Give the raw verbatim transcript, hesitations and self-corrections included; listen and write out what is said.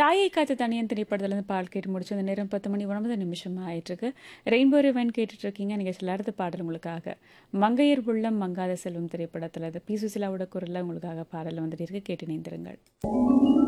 தாயை காத்த தனியன் திரைப்படத்துலேருந்து பால் கேட்டு முடிச்சு அந்த நேரம் பத்து மணி ஒன்பது நிமிஷம் ஆயிட்டிருக்கு. ரெயின்போ ரிவைன் கேட்டுட்ருக்கீங்க. நீங்கள் சில அடுத்த பாடல் உங்களுக்காக மங்கையர் உள்ளம் மங்காத செல்வம் திரைப்படத்தில் அது பி சுசிலாவோட குரலில் உங்களுக்காக பாடல் வந்துட்டு இருக்கு. கேட்டு இணைந்திருங்கள்.